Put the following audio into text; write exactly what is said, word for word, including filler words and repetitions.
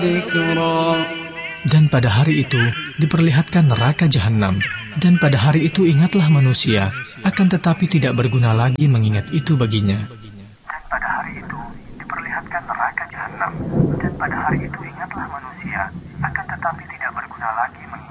Dan pada hari itu diperlihatkan neraka jahanam. Dan pada hari itu ingatlah manusia, akan tetapi tidak berguna lagi mengingat itu baginya. Dan pada hari itu diperlihatkan neraka jahanam. Dan pada hari itu ingatlah manusia, akan tetapi tidak berguna lagi mengingat